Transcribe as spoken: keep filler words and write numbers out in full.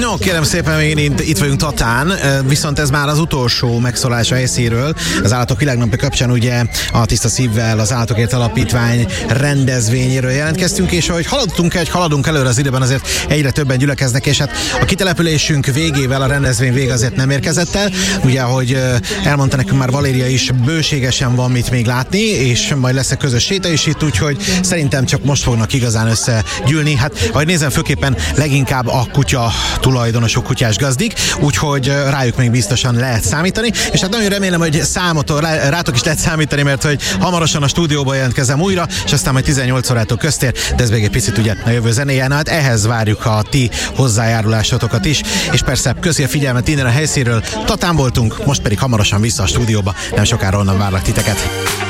No, kérem szépen, még itt vagyunk Tatán, viszont ez már az utolsó megszólás a helyszínről. Az Állatok Világnapja kapcsán ugye a Tiszta Szívvel az Állatokért Alapítvány rendezvényéről jelentkeztünk, és ahogy haladtunk egy, haladunk előre az időben, azért egyre többen gyülekeznek, és hát a kitelepülésünk végével a rendezvény vége azért nem érkezett el. Ugye, ahogy elmondta nekünk már Valéria is, bőségesen van mit még látni, és majd lesz egy közös séta is itt, úgyhogy szerintem csak most fognak igazán összegyűlni. Hát, ahogy nézem, főképpen leginkább a kutya tulajdonosok, kutyás gazdik, úgyhogy rájuk még biztosan lehet számítani, és hát nagyon remélem, hogy számottól rátok is lehet számítani, mert hogy hamarosan a stúdióba jelentkezem újra, és aztán majd tizennyolc órától köztér, de ez még egy picit ugye a jövő zenéje, hát ehhez várjuk a ti hozzájárulásotokat is, és persze köszi a figyelmet innen a helyszínről. Tatán voltunk, most pedig hamarosan vissza a stúdióba, nem sokára onnan várlak titeket.